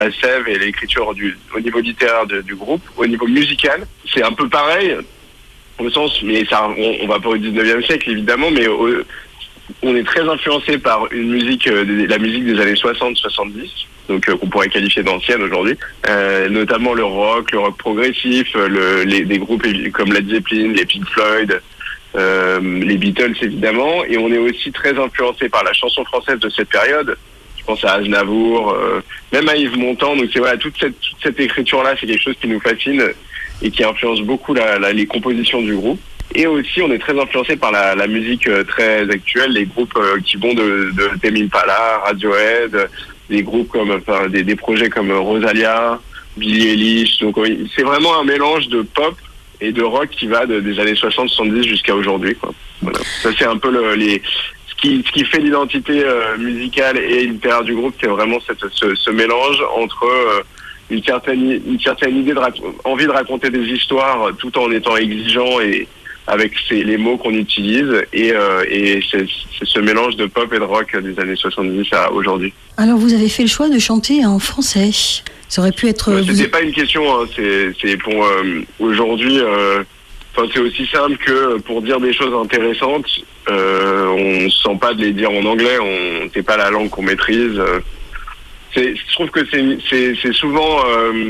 la sève et l'écriture au niveau littéraire du groupe. Au niveau musical, c'est un peu pareil, au sens, mais ça, on va pas au 19e siècle évidemment, mais on est très influencé par une musique, la musique des années 60-70, donc qu'on pourrait qualifier d'ancienne aujourd'hui, notamment le rock progressif, des groupes comme Led Zeppelin, les Pink Floyd, les Beatles évidemment, et on est aussi très influencé par la chanson française de cette période. Je pense à Aznavour, même à Yves Montand. Donc c'est voilà, toute cette écriture-là, c'est quelque chose qui nous fascine et qui influence beaucoup les compositions du groupe. Et aussi, on est très influencé par la musique très actuelle, les groupes qui vont de Tame Impala, Radiohead, des groupes des projets comme Rosalia, Billie Eilish. Donc oui, c'est vraiment un mélange de pop et de rock qui va des années 60-70 jusqu'à aujourd'hui, quoi. Voilà. Ça c'est un peu ce qui fait l'identité musicale et littéraire du groupe, c'est vraiment ce mélange entre une certaine idée envie de raconter des histoires tout en étant exigeant et avec les mots qu'on utilise et c'est ce mélange de pop et de rock des années 70 à aujourd'hui. Alors vous avez fait le choix de chanter en français. Ça aurait pu être... C'était pas une question, hein, c'est pour aujourd'hui... c'est aussi simple que pour dire des choses intéressantes, on se sent pas de les dire en anglais, c'est pas la langue qu'on maîtrise. Je trouve que c'est souvent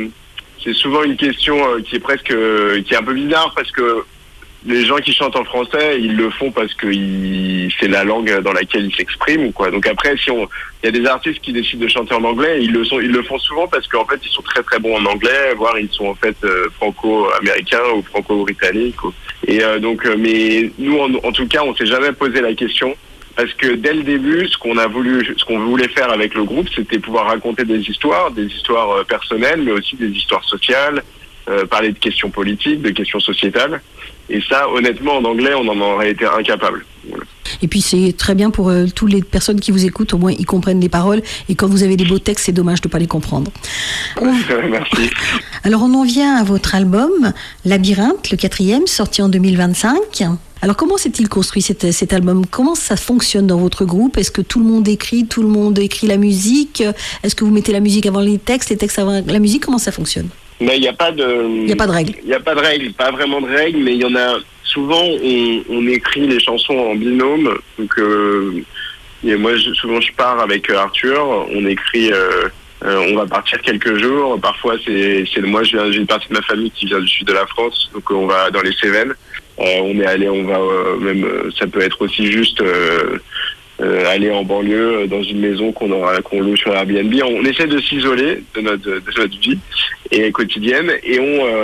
une question qui est un peu bizarre parce que les gens qui chantent en français, ils le font parce que c'est la langue dans laquelle ils s'expriment ou quoi. Donc après, il y a des artistes qui décident de chanter en anglais, ils le font souvent parce qu'en fait, ils sont très très bons en anglais, voire ils sont en fait franco-américains ou franco-britanniques. Et mais nous, en tout cas, on s'est jamais posé la question. Parce que dès le début, ce qu'on voulait faire avec le groupe, c'était pouvoir raconter des histoires personnelles, mais aussi des histoires sociales, parler de questions politiques, de questions sociétales. Et ça, honnêtement, en anglais, on en aurait été incapable. Voilà. Et puis c'est très bien pour toutes les personnes qui vous écoutent, au moins ils comprennent les paroles. Et quand vous avez des beaux textes, c'est dommage de ne pas les comprendre. Merci. Alors on en vient à votre album, Labyrinthe, le 4e, sorti en 2025. Alors comment s'est-il construit cet album ? Comment ça fonctionne dans votre groupe ? Est-ce que tout le monde écrit la musique ? Est-ce que vous mettez la musique avant les textes avant la musique ? Comment ça fonctionne ? Mais il n'y a pas de règle. Il n'y a pas de règle, pas vraiment de règle, mais il y en a souvent. On écrit les chansons en binôme. Donc moi souvent je pars avec Arthur. On écrit. On va partir quelques jours. Parfois j'ai une partie de ma famille qui vient du sud de la France, donc on va dans les Cévennes. Ça peut être aussi juste aller en banlieue dans une maison qu'on loue sur Airbnb. On essaie de s'isoler de notre vie et quotidienne et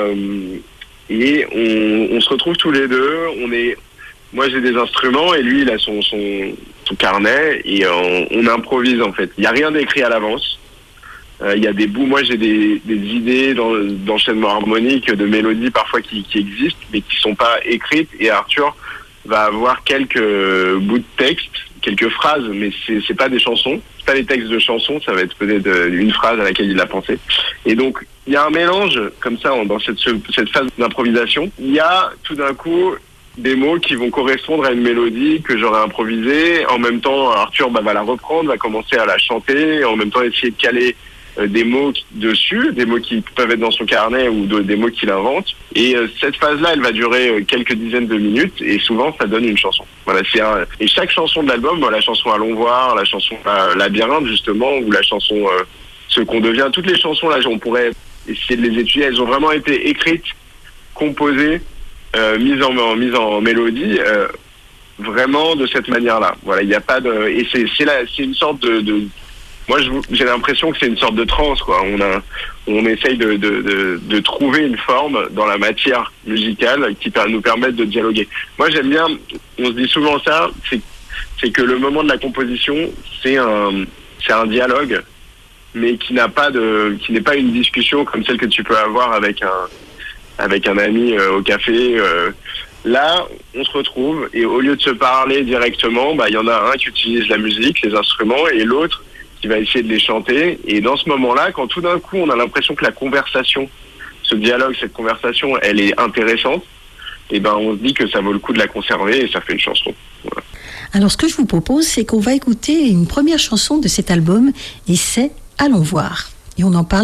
on se retrouve tous les deux. Moi j'ai des instruments et lui il a son carnet et on improvise en fait. Il n'y a rien d'écrit à l'avance. Il y a des bouts, moi j'ai des idées d'enchaînement harmonique, de mélodies parfois qui existent mais qui sont pas écrites, et Arthur va avoir quelques bouts de texte, quelques phrases, mais c'est pas des chansons, c'est pas des textes de chansons, ça va être peut-être une phrase à laquelle il a pensé. Et donc il y a un mélange comme ça dans cette phase d'improvisation. Il y a tout d'un coup des mots qui vont correspondre à une mélodie que j'aurais improvisée. En même temps, Arthur va la reprendre, va commencer à la chanter, en même temps essayer de caler des mots dessus, des mots qui peuvent être dans son carnet ou des mots qu'il invente. Et cette phase-là, elle va durer quelques dizaines de minutes et souvent, ça donne une chanson. Voilà, et chaque chanson de l'album, la chanson Allons voir, la chanson Labyrinthe justement, ou la chanson Ce qu'on devient, toutes les chansons là, on pourrait essayer de les étudier. Elles ont vraiment été écrites, composées, mises en mélodie, vraiment de cette manière-là. Voilà, il n'y a pas de, et c'est une sorte de moi, j'ai l'impression que c'est une sorte de transe, quoi. On essaye de trouver une forme dans la matière musicale qui nous permette de dialoguer. Moi, j'aime bien, on se dit souvent ça, c'est que le moment de la composition, c'est un dialogue, mais qui n'est pas une discussion comme celle que tu peux avoir avec un ami au café. Là, on se retrouve et au lieu de se parler directement, il y en a un qui utilise la musique, les instruments, et l'autre qui va essayer de les chanter. Et dans ce moment-là, quand tout d'un coup on a l'impression que la conversation, ce dialogue, cette conversation, elle est intéressante, et on se dit que ça vaut le coup de la conserver et ça fait une chanson. Voilà. Alors ce que je vous propose, c'est qu'on va écouter une première chanson de cet album et c'est Allons voir. Et on en parle